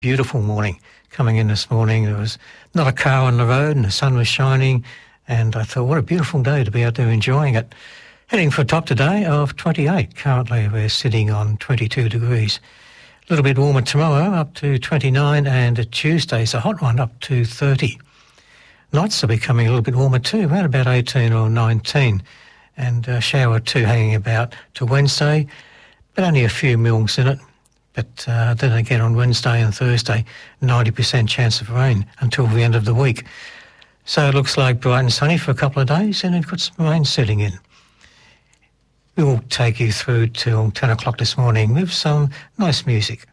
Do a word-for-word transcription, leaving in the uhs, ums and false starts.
Beautiful morning coming in this morning. There was not a car on the road and the sun was shining, and I thought, what a beautiful day to be out there enjoying it. Heading for a top today of twenty-eight. Currently we're sitting on twenty-two degrees. A little bit warmer tomorrow, up to twenty-nine, and Tuesday's a hot one, up to thirty. Nights will be coming a little bit warmer too, around about eighteen or nineteen, and a shower or two hanging about to Wednesday, but only a few mils in it. But uh, then again on Wednesday and Thursday, ninety percent chance of rain until the end of the week. So it looks like bright and sunny for a couple of days, and we've got some rain setting in. We will take you through till ten o'clock this morning with some nice music.